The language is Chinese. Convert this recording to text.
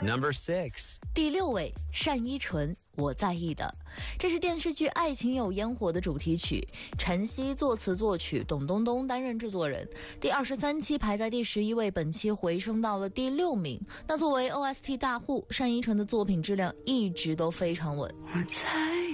Number 6. 第6位，单依纯，我在意的。这是电视剧《爱情有烟火》的主题曲，陈曦作词作曲，董冬冬担任制作人。第23期排在第11位，本期回升到了第6名。那作为 OST 大户，单依纯的作品质量一直都非常稳。 我在